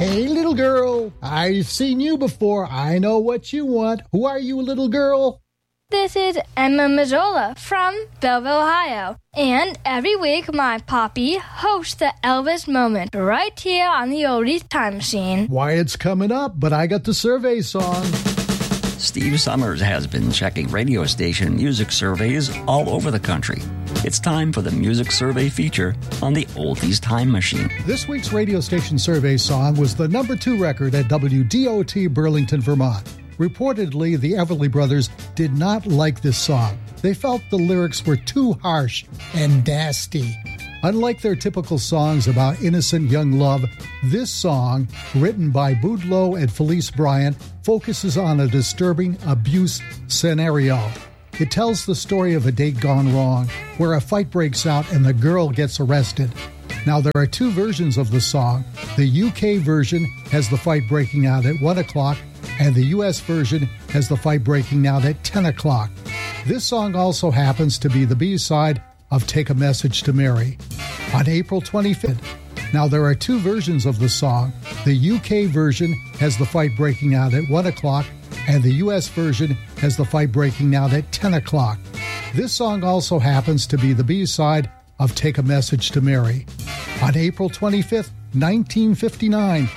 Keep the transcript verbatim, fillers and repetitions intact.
Hey, little girl, I've seen you before. I know what you want. Who are you, little girl? This is Emma Mazzola from Belleville, Ohio. And every week, my poppy hosts the Elvis Moment right here on the Oldies Time Machine. Why, it's coming up, but I got the survey song. Steve Summers has been checking radio station music surveys all over the country. It's time for the music survey feature on the Oldies Time Machine. This week's radio station survey song was the number two record at W D O T Burlington, Vermont. Reportedly, the Everly Brothers did not like this song. They felt the lyrics were too harsh and nasty. Unlike their typical songs about innocent young love, this song, written by Boudleaux and Felice Bryant, focuses on a disturbing abuse scenario. It tells the story of a date gone wrong, where a fight breaks out and the girl gets arrested. Now, there are two versions of the song. The U K version has the fight breaking out at one o'clock, and the U S version has the fight breaking out at ten o'clock. This song also happens to be the B-side of Take a Message to Mary. On April twenty-fifth, now there are two versions of the song. The U K version has the fight breaking out at one o'clock, and the U S version has the fight breaking out at ten o'clock. This song also happens to be the B-side of Take a Message to Mary. On April twenty-fifth, nineteen fifty-nine,